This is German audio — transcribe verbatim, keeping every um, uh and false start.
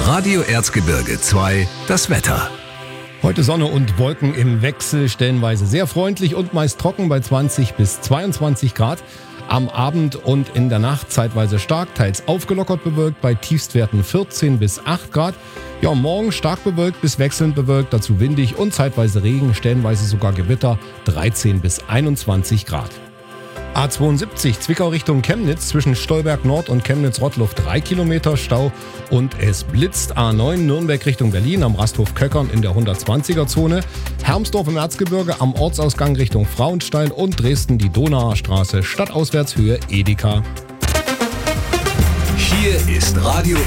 Radio Erzgebirge zwei, das Wetter. Heute Sonne und Wolken im Wechsel, stellenweise sehr freundlich und meist trocken bei zwanzig bis zweiundzwanzig Grad. Am Abend und in der Nacht zeitweise stark, teils aufgelockert bewölkt bei Tiefstwerten vierzehn bis acht Grad. Ja, morgen stark bewölkt bis wechselnd bewölkt, dazu windig und zeitweise Regen, stellenweise sogar Gewitter, dreizehn bis einundzwanzig Grad. A zweiundsiebzig Zwickau Richtung Chemnitz, zwischen Stolberg Nord und Chemnitz-Rottluff drei Kilometer Stau und es blitzt. A neun Nürnberg Richtung Berlin am Rasthof Köckern in der hundertzwanziger Zone. Hermsdorf im Erzgebirge am Ortsausgang Richtung Frauenstein und Dresden die Donauer Straße stadtauswärts Höhe Edeka. Hier ist Radio